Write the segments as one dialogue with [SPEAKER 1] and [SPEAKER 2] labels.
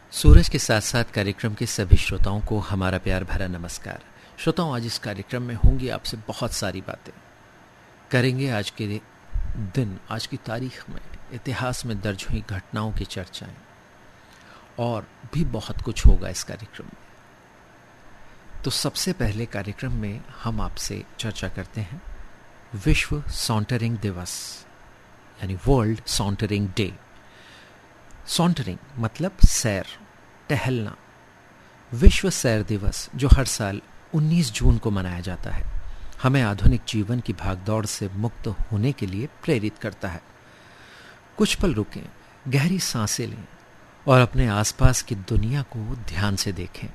[SPEAKER 1] सूरज के साथ साथ कार्यक्रम के सभी श्रोताओं को हमारा प्यार भरा नमस्कार। श्रोताओं, आज इस कार्यक्रम में होंगी आपसे बहुत सारी बातें करेंगे। आज के दिन, आज की तारीख में इतिहास में दर्ज हुई घटनाओं की चर्चाएं और भी बहुत कुछ होगा इस कार्यक्रम में। तो सबसे पहले कार्यक्रम में हम आपसे चर्चा करते हैं विश्व सॉन्टरिंग दिवस यानी वर्ल्ड सॉन्टरिंग डे। सॉन्टरिंग मतलब सैर, टहलना। विश्व सैर दिवस जो हर साल 19 जून को मनाया जाता है, हमें आधुनिक जीवन की भागदौड़ से मुक्त होने के लिए प्रेरित करता है। कुछ पल रुकें, गहरी सांसें लें और अपने आसपास की दुनिया को ध्यान से देखें।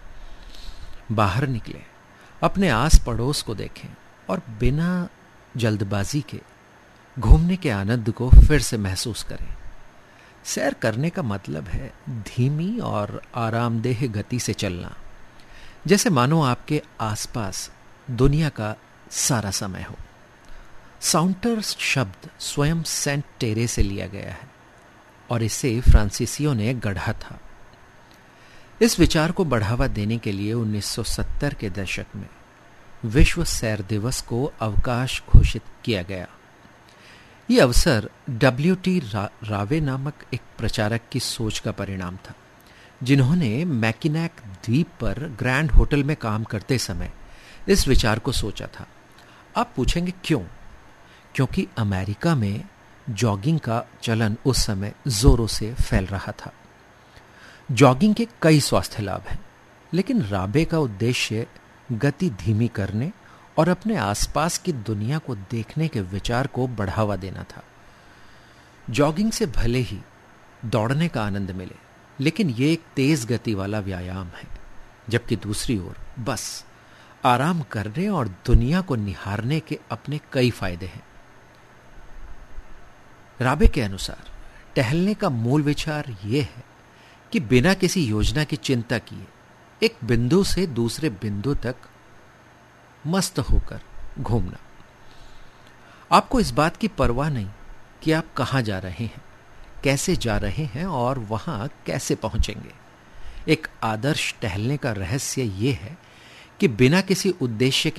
[SPEAKER 1] बाहर निकलें, अपने आस पड़ोस को देखें और बिना जल्दबाजी के घूमने के आनंद को फिर से महसूस करें। सैर करने का मतलब है धीमी और आरामदेह गति से चलना, जैसे मानो आपके आसपास दुनिया का सारा समय हो। साउंटर शब्द स्वयं सेंट टेरे से लिया गया है और इसे फ्रांसीसियों ने गढ़ा था। इस विचार को बढ़ावा देने के लिए 1970 के दशक में विश्व सैर दिवस को अवकाश घोषित किया गया। ये अवसर W.T. रावे नामक एक प्रचारक की सोच का परिणाम था, जिन्होंने मैकिनेक द्वीप पर ग्रैंड होटल में काम करते समय इस विचार को सोचा था। आप पूछेंगे क्यों? क्योंकि अमेरिका में जॉगिंग का चलन उस समय जोरों से फैल रहा था। जॉगिंग के कई स्वास्थ्य लाभ हैं, लेकिन राबे का उद्देश्य गति धीमी करने और अपने आसपास की दुनिया को देखने के विचार को बढ़ावा देना था। जॉगिंग से भले ही दौड़ने का आनंद मिले, लेकिन यह एक तेज गति वाला व्यायाम है, जबकि दूसरी ओर बस आराम करने और दुनिया को निहारने के अपने कई फायदे हैं। राबे के अनुसार टहलने का मूल विचार यह है कि बिना किसी योजना की चिंता किए एक बिंदु से दूसरे बिंदु तक मस्त होकर घूमना। आपको इस बात की परवाह नहीं कि आप कहां जा रहे हैं, कैसे जा रहे हैं और वहां कैसे पहुंचेंगे। एक आदर्श टहलने का रहस्य यह है कि बिना किसी उद्देश्य के